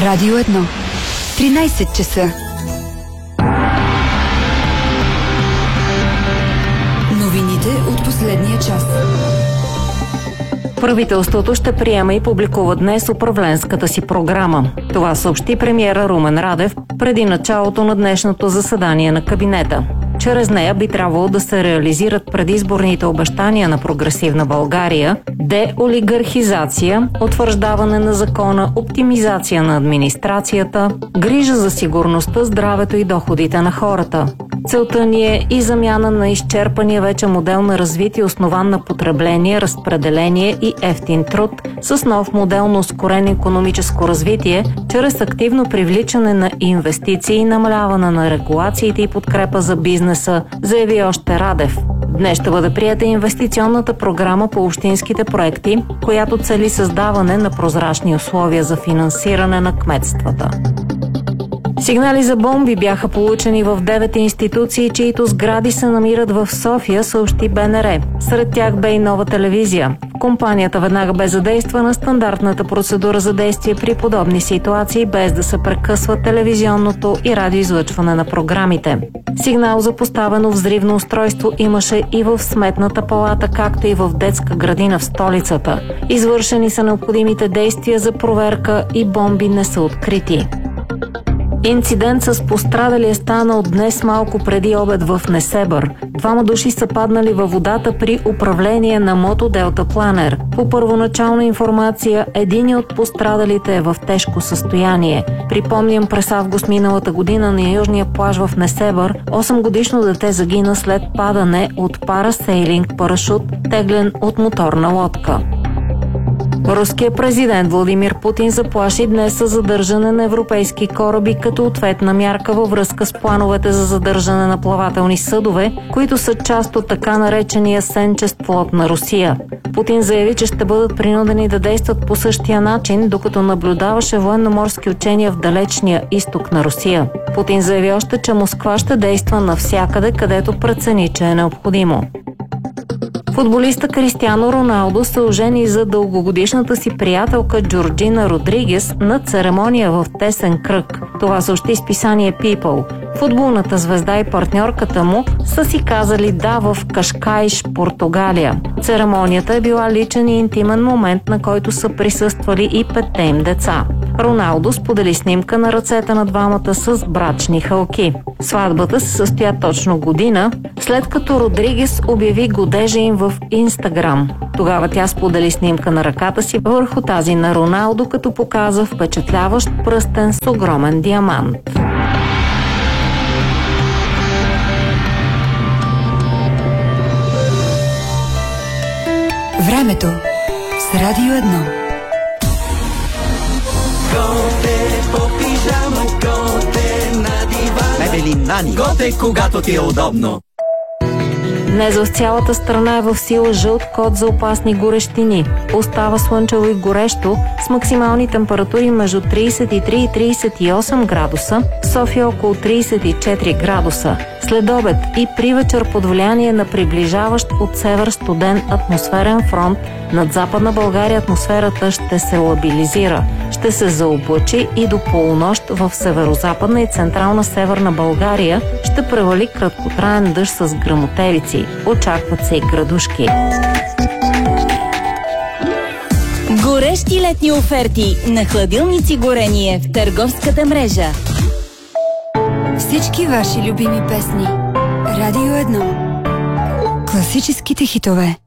Радио 1. 13 часа. Новините от последния час. Правителството ще приема и публикува днес управленската си програма. Това съобщи премиера Румен Радев преди началото на днешното заседание на кабинета. Чрез нея би трябвало да се реализират предизборните обещания на Прогресивна България, деолигархизация, утвърждаване на закона, оптимизация на администрацията, грижа за сигурността, здравето и доходите на хората. Целта ни е и замяна на изчерпания вече модел на развитие, основан на потребление, разпределение и евтин труд, с нов модел на ускорено икономическо развитие, чрез активно привличане на инвестиции и намаляване на регулациите и подкрепа за бизнеса, заяви още Радев. Днес ще бъде приета инвестиционната програма по общинските проекти, която цели създаване на прозрачни условия за финансиране на кметствата. Сигнали за бомби бяха получени в 9 институции, чието сгради се намират в София, съобщи БНР. Сред тях бе и Нова телевизия. Компанията веднага бе задействана стандартната процедура за действие при подобни ситуации, без да се прекъсва телевизионното и радиоизлъчване на програмите. Сигнал за поставено взривно устройство имаше и в Сметната палата, както и в детска градина в столицата. Извършени са необходимите действия за проверка и бомби не са открити. Инцидент с пострадали е станал днес малко преди обед в Несебър. 2 души са паднали във водата при управление на мото Делта Планер. По първоначална информация, един от пострадалите е в тежко състояние. Припомням, през август миналата година на южния плаж в Несебър 8-годишно дете загина след падане от парасейлинг парашут, теглен от моторна лодка. Руският президент Владимир Путин заплаши днес със задържане на европейски кораби като ответна мярка във връзка с плановете за задържане на плавателни съдове, които са част от така наречения сенчест флот на Русия. Путин заяви, че ще бъдат принудени да действат по същия начин, докато наблюдаваше военноморски учения в далечния изток на Русия. Путин заяви още, че Москва ще действа навсякъде, където прецени, че е необходимо. Футболиста Кристиано Роналдо се ожени за дългогодишната си приятелка Джорджина Родригес на церемония в тесен кръг. Това съобщи списание People. Футболната звезда и партньорката му са си казали да в Кашкайш, Португалия. Церемонията е била личен и интимен момент, на който са присъствали и 5 им деца. Роналдо сподели снимка на ръцете на двамата с брачни хълки. Сватбата се състоя точно година, след като Родригес обяви годежа им в Инстаграм. Тогава тя сподели снимка на ръката си върху тази на Роналдо, като показа впечатляващ пръстен с огромен диамант. Времето с Радио 1. Готе по пижама, готе на дивана. Мебели Нани. Готе, когато ти е удобно. Днес в цялата страна е в сила жълт код за опасни горещини. Остава слънчево и горещо с максимални температури между 33 и 38 градуса, в София около 34 градуса. След обед и при вечер под влияние на приближаващ от север студен атмосферен фронт над Западна България атмосферата ще се лабилизира. Ще се заоблачи и до полунощ в северозападна и централна северна България ще превали краткотраен дъжд с гръмотевици. Очакват се и градушки. Горещи летни оферти на хладилници горение в търговската мрежа. Всички ваши любими песни. Радио 1. Класическите хитове.